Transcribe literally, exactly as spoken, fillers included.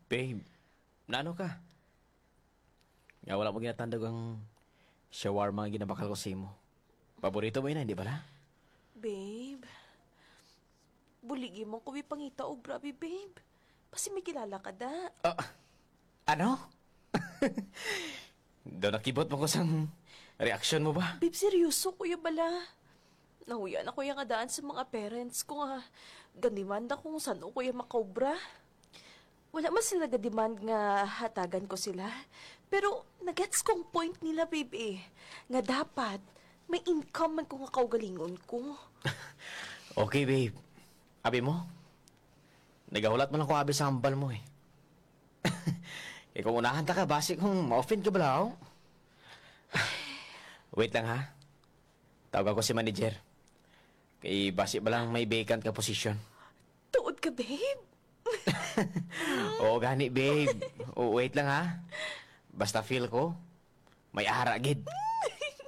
Babe, naano ka? Nga wala mo ginatandog ang shawarma nga ginabakal ko sa imo. Paborito mo yun, hindi ba na? Babe, buligi mo ko pangita og grabe, babe. Pasi may kilala ka da. Ah, ano? Doon nakibot mo ko sang reaksyon mo ba? Babe, seryoso, kuya bala. Nahuyan ako yung adaan sa mga parents ko nga. Gandimanda kung saan ko kuya makobra. Wala man sila ga-demand nga hatagan ko sila. Pero nagets kong point nila, babe eh. Nga dapat, may income man ko nga kaugalingon ko. Okay, babe. Abi mo? Nagahulat mo lang ko abi sa hambal mo eh. Eh kung unahan ta ka, basi kung ma-offend ka ba lao? Wait lang ha. Tawag ako si manager. Kay basi ba lang may vacant ka position? Tuod ka, babe. Oo, gani, babe. Oo, wait lang ha. Basta feel ko, may ara, gid.